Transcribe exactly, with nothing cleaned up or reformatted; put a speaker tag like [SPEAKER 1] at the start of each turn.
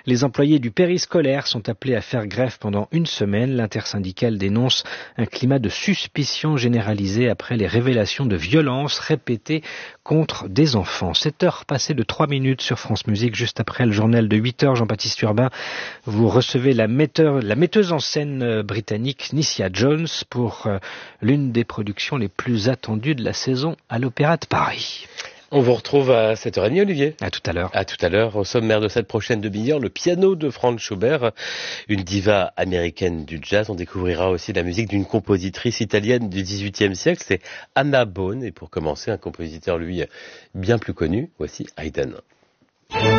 [SPEAKER 1] Les employés du périscolaire sont appelés à faire grève pendant une semaine. L'intersyndicale dénonce un climat de suspicion généralisé après les révélations de violences répétées contre des enfants. sept heures passées de trois minutes sur France Musique, juste après le journal de huit heures. Jean-Baptiste Urbain, vous recevez la, metteur, la metteuse en scène britannique Nicia Jones pour euh, l'une des productions les plus attendues de la saison à l'Opéra de Paris.
[SPEAKER 2] On vous retrouve à sept heures trente, Olivier.
[SPEAKER 1] À tout à l'heure.
[SPEAKER 2] À tout à l'heure. Au sommaire de cette prochaine demi-heure, le piano de Franz Schubert, une diva américaine du jazz. On découvrira aussi la musique d'une compositrice italienne du dix-huitième siècle, c'est Anna Bone. Et pour commencer, un compositeur, lui, bien plus connu, voici Haydn.